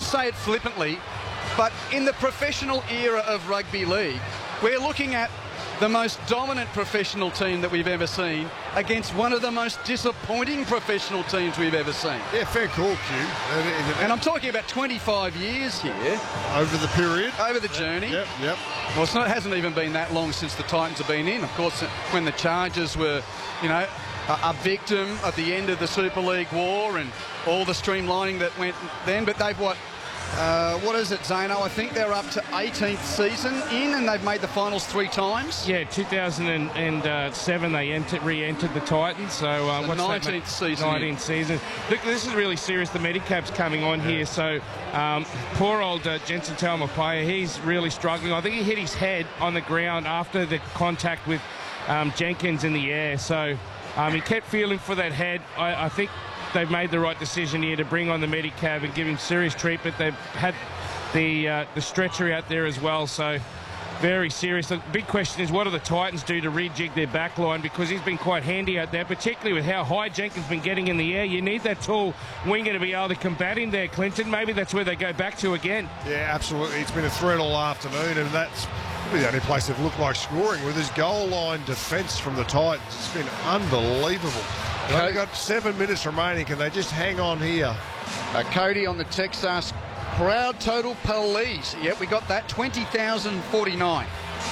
say it flippantly, but in the professional era of rugby league, we're looking at the most dominant professional team that we've ever seen against one of the most disappointing professional teams we've ever seen. Yeah, fair call, Q. And I'm talking about 25 years here. Over the period. Over the journey. Yep. Well, it hasn't even been that long since the Titans have been in. Of course, when the Chargers were, a victim at the end of the Super League war and all the streamlining that went then. But they've what is it, Zano? I think they're up to 18th season in, and they've made the finals 3 times. Yeah, 2007 they re-entered the Titans. So what's 19th season. 19th season. Look, this is really serious. The Medicab's coming on here. So poor old Jensen Taumapaia, he's really struggling. I think he hit his head on the ground after the contact with Jenkins in the air. So he kept feeling for that head. I think they've made the right decision here to bring on the Medicab and give him serious treatment. They've had the stretcher out there as well, so very serious. The big question is, what do the Titans do to rejig their back line, because he's been quite handy out there, particularly with how high Jenkins been getting in the air. You need that tall winger to be able to combat him there, Clinton. Maybe that's where they go back to again. Yeah, absolutely. It's been a threat all afternoon, and that's the only place they've looked like scoring with his goal line defence from the Titans. It's been unbelievable. They've got 7 minutes remaining. Can they just hang on here? Cody on the text asks, crowd total police. Yep, we got that. 20,049.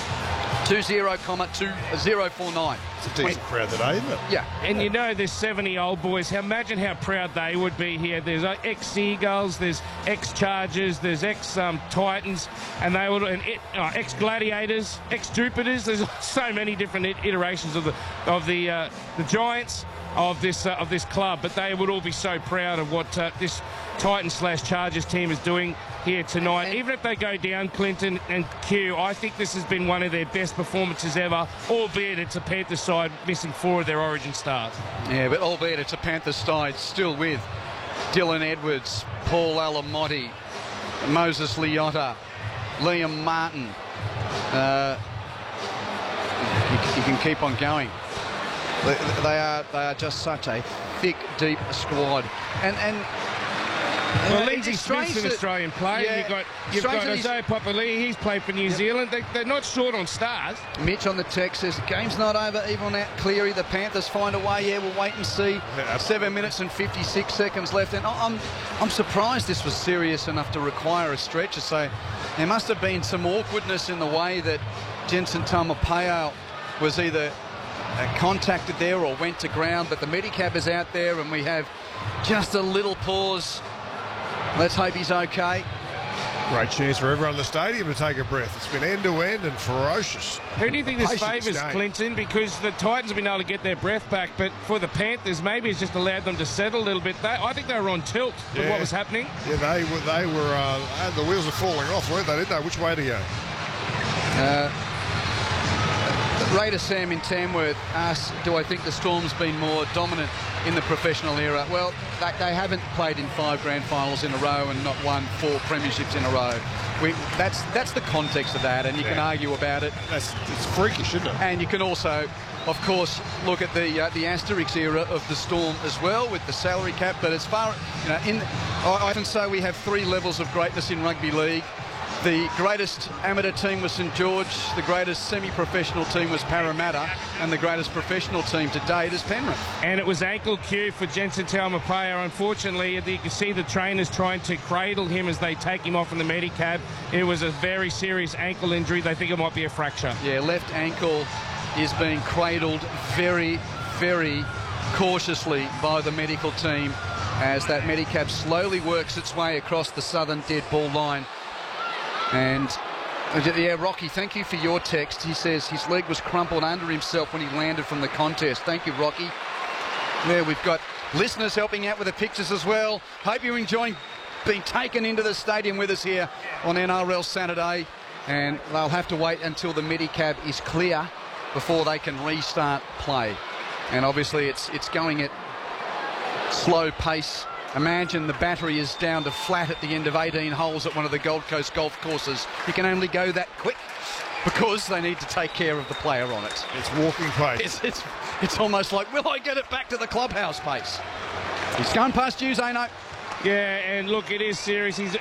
20,2049. It's a decent crowd today, isn't it? Yeah. And there's 70 old boys. Imagine how proud they would be here. There's ex-Seagulls, there's ex-Chargers, there's ex-Titans, and they would, ex-Gladiators, ex-Jupiters. There's so many different iterations of the Giants of this club, but they would all be so proud of what this Titans/Chargers team is doing here tonight. Even if they go down, Clinton and Q, I think this has been one of their best performances ever, albeit it's a Panthers side missing 4 of their origin stars. Yeah, but albeit it's a Panthers side still with Dylan Edwards, Paul Alamotti, Moses Leota, Liam Martin. You can keep on going. They are just such a thick, deep squad. Well, Lindsay Smith's an Australian player. Yeah, You've got Isaiah Papali'i. He's played for New Zealand. They're not short on stars. Mitch on the text says, game's not over, even out Cleary. The Panthers find a way. Yeah, we'll wait and see. 7 minutes and 56 seconds left. And I'm surprised this was serious enough to require a stretcher. So there must have been some awkwardness in the way that Jensen Taumapaia was either contacted there or went to ground. But the Medicab is out there, and we have just a little pause. Let's hope he's okay. Great chance for everyone in the stadium to take a breath. It's been end-to-end and ferocious. Who do you think this favours, Clinton? Because the Titans have been able to get their breath back, but for the Panthers, maybe it's just allowed them to settle a little bit. I think they were on tilt with what was happening. Yeah, they were the wheels were falling off, weren't they? Didn't they? Which way to go? Raider Sam in Tamworth asks, do I think the Storm's been more dominant in the professional era? Well, they haven't played in 5 grand finals in a row and not won 4 premierships in a row. That's the context of that, and you can argue about it. It's freakish, isn't it? And you can also, of course, look at the Asterix era of the Storm as well, with the salary cap. But as far, I often say we have 3 levels of greatness in rugby league. The greatest amateur team was St George, the greatest semi-professional team was Parramatta, and the greatest professional team to date is Penrith. And it was ankle cue for Jensen Taumapaia. Unfortunately, you can see the trainers trying to cradle him as they take him off in the Medicab. It was a very serious ankle injury. They think it might be a fracture. Yeah, left ankle is being cradled very, very cautiously by the medical team as that Medicab slowly works its way across the southern dead ball line. And yeah, Rocky, thank you for your text. He says his leg was crumpled under himself when he landed from the contest. Thank you, Rocky. There, we've got listeners helping out with the pictures as well. Hope you're enjoying being taken into the stadium with us here on NRL Saturday. And they'll have to wait until the Medicab is clear before they can restart play. And obviously it's going at slow pace. Imagine the battery is down to flat at the end of 18 holes at one of the Gold Coast golf courses. You can only go that quick because they need to take care of the player on it. It's walking pace. It's almost like, will I get it back to the clubhouse pace? He's going past you, Zano. Yeah, and look, it is serious. He's